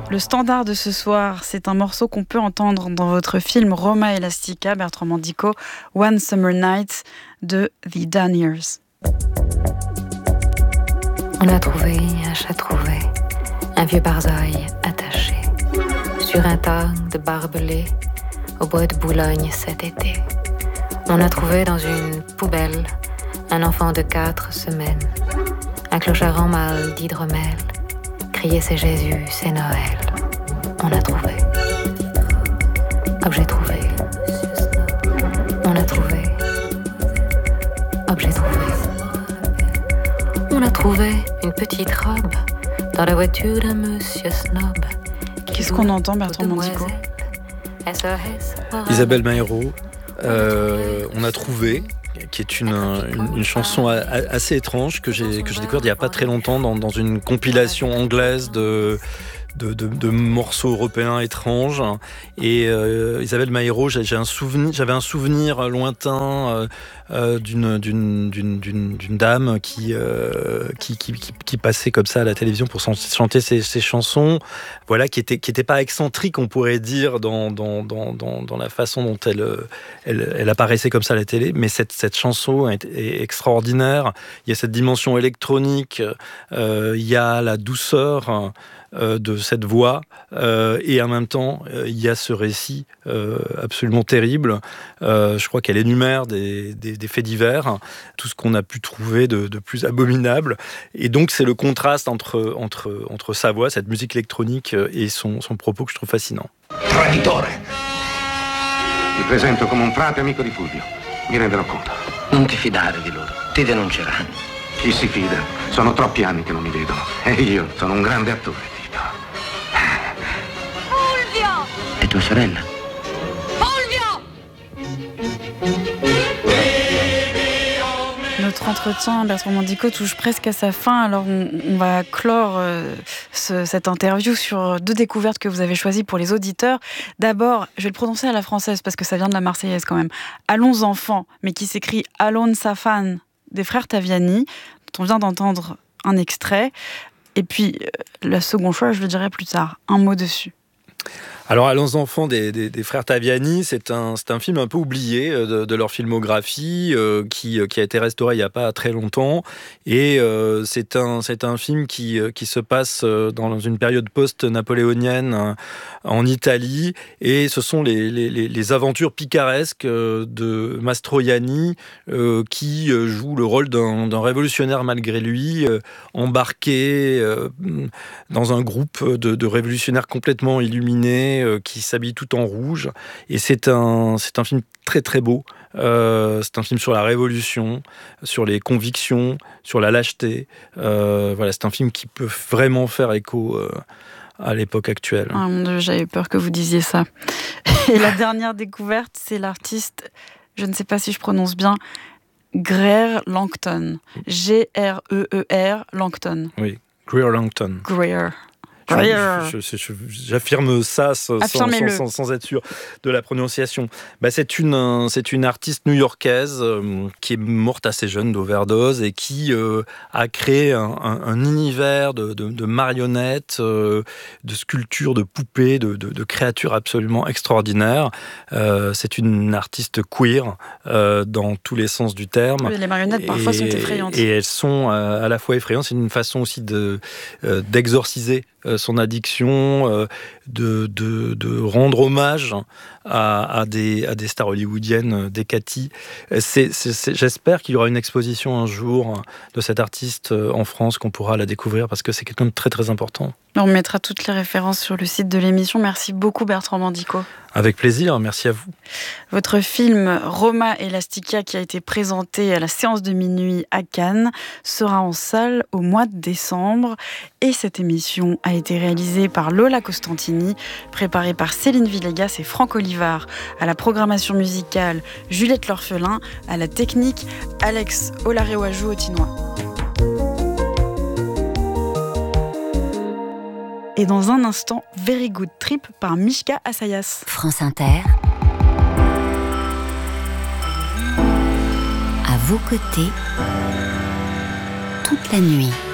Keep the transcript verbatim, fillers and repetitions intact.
Le standard de ce soir, c'est un morceau qu'on peut entendre dans votre film Roma Elastica, Bertrand Mandico, One Summer Night de The Daniers. On a trouvé un chat trouvé, un vieux barzaille attaché, sur un tas de barbelés, au bois de Boulogne cet été. On a trouvé dans une poubelle un enfant de quatre semaines, un clochard en mal d'hydromel. Crier c'est Jésus, c'est Noël. On a trouvé. Objet trouvé. On a trouvé. Objet trouvé. On a trouvé une petite robe dans la voiture d'un monsieur snob. Qu'est-ce qu'on entend, Bertrand Mandico ? Isabelle Maïro, euh, on a trouvé, qui est une, une, une chanson assez étrange que j'ai, que j'ai découverte il n'y a pas très longtemps dans, dans une compilation anglaise de, de, de, de morceaux européens étranges. Et euh, Isabelle Maïro, j'ai, j'ai un souvenir, j'avais un souvenir lointain euh, euh, d'une, d'une, d'une, d'une, d'une dame qui, euh, qui, qui, qui, qui passait comme ça à la télévision pour chanter ses, ses chansons, voilà, qui était, qui était pas excentrique, on pourrait dire, dans, dans, dans, dans, dans la façon dont elle, elle, elle apparaissait comme ça à la télé, mais cette, cette chanson est, est extraordinaire. Il y a cette dimension électronique, euh, il y a la douceur euh, de cette voix, euh, et en même temps, euh, il y a ce récit euh, absolument terrible. Euh, je crois qu'elle énumère des, des, des faits divers, tout ce qu'on a pu trouver de, de plus abominable. Et donc, c'est le contraste entre, entre, entre sa voix, cette musique électronique, et son, son propos que je trouve fascinant. Traditore! Ti presento come un frate amico di Fulvio. Mi renderò conto. Non ti fidare di loro, ti denunceranno. Chi si fida? Sono troppi anni che non mi vedono. E io sono un grande attore, Tito. Fulvio! È tua sorella? Fulvio! Notre entretien, Bertrand Mandico, touche presque à sa fin. Alors, on, on va clore euh, ce, cette interview sur deux découvertes que vous avez choisies pour les auditeurs. D'abord, je vais le prononcer à la française parce que ça vient de la Marseillaise quand même. Allons enfants, mais qui s'écrit Allons Safan, des frères Taviani, dont on vient d'entendre un extrait. Et puis, euh, le second choix, je le dirai plus tard. Un mot dessus. Alors, Allons enfants des, des, des frères Taviani, c'est un, c'est un film un peu oublié de, de leur filmographie, euh, qui, qui a été restauré il n'y a pas très longtemps. Et euh, c'est, un, c'est un film qui, qui se passe dans une période post-napoléonienne euh, en Italie. Et ce sont les, les, les aventures picaresques de Mastroianni, euh, qui joue le rôle d'un, d'un révolutionnaire malgré lui, euh, embarqué euh, dans un groupe de, de révolutionnaires complètement illuminés, qui s'habille tout en rouge, et c'est un, c'est un film très très beau. Euh, c'est un film sur la révolution, sur les convictions, sur la lâcheté. Euh, voilà, c'est un film qui peut vraiment faire écho euh, à l'époque actuelle. Ah mon Dieu, j'avais peur que vous disiez ça. Et la dernière découverte, c'est l'artiste, je ne sais pas si je prononce bien, Greer Langton. G R E E R Langton. Oui, Greer Langton. Greer. Je, je, je, j'affirme ça sans, sans, sans, sans être sûr de la prononciation. Bah, c'est, une, c'est une artiste new-yorkaise euh, qui est morte assez jeune d'overdose et qui euh, a créé un, un, un univers de, de, de marionnettes, euh, de sculptures, de poupées, de, de, de créatures absolument extraordinaires. Euh, c'est une artiste queer euh, dans tous les sens du terme. Oui, les marionnettes parfois et, sont effrayantes. Et elles sont euh, à la fois effrayantes, c'est une façon aussi de, euh, d'exorciser son addiction, euh, de, de, de rendre hommage à, à, des, à des stars hollywoodiennes, des Cathy. C'est, c'est, c'est, j'espère qu'il y aura une exposition un jour de cette artiste en France, qu'on pourra la découvrir, parce que c'est quelqu'un de très très important. On mettra toutes les références sur le site de l'émission. Merci beaucoup Bertrand Mandico. Avec plaisir, merci à vous. Votre film Roma Elastica, qui a été présenté à la séance de minuit à Cannes, sera en salle au mois de décembre. Et cette émission a été réalisée par Lola Costantini, préparée par Céline Villegas et Franck Olivard. À la programmation musicale, Juliette L'Orphelin. À la technique, Alex Olarewaju-Otinois. Et dans un instant, Very Good Trip par Mishka Assayas. France Inter. À vos côtés, toute la nuit.